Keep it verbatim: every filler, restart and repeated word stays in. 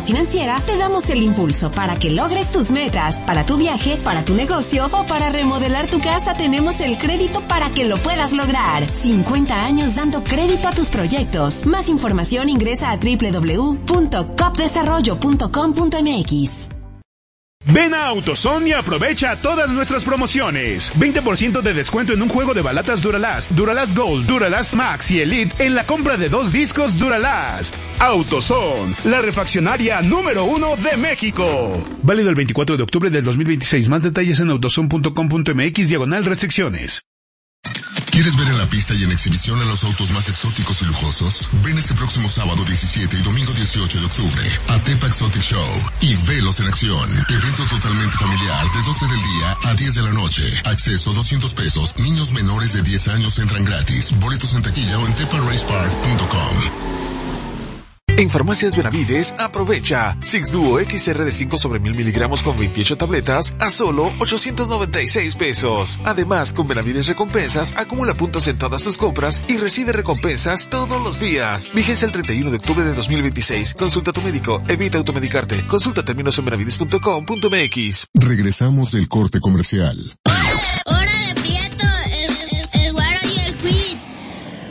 Financiera, te damos el impulso para que logres tus metas. Para tu viaje, para tu negocio o para remodelar tu casa, tenemos el crédito para que lo puedas lograr. cincuenta años dando crédito a tus proyectos. Más información ingresa a doble u doble u doble u punto cop desarrollo punto com punto m x. Ven a AutoZone y aprovecha todas nuestras promociones. veinte por ciento de descuento en un juego de balatas Duralast, Duralast Gold, Duralast Max y Elite en la compra de dos discos Duralast. AutoZone, la refaccionaria número uno de México. Válido el veinticuatro de octubre del dos mil veintiséis. Más detalles en autozone punto com punto m x diagonal restricciones. ¿Quieres ver en la pista y en exhibición a los autos más exóticos y lujosos? Ven este próximo sábado diecisiete y domingo dieciocho de octubre a Tepa Exotic Show y velos en acción. Evento totalmente familiar de doce del día a diez de la noche. Acceso doscientos pesos. Niños menores de diez años entran gratis. Boletos en taquilla o en tepa race park punto com. En Farmacias Benavides, aprovecha Six Duo X R de cinco sobre mil miligramos con veintiocho tabletas a solo ochocientos noventa y seis pesos. Además, con Benavides Recompensas, acumula puntos en todas tus compras y recibe recompensas todos los días. Vigencia el treinta y uno de octubre de dos mil veintiséis. Consulta a tu médico. Evita automedicarte. Consulta términos en benavides punto com punto m x. Regresamos del corte comercial.